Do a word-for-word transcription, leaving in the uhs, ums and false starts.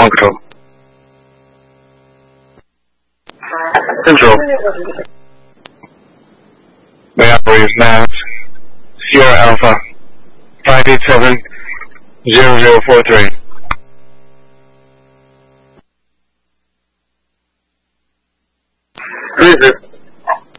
control. Control. May operators now. Sierra Alpha. five eight seven zero zero four three. Who is it?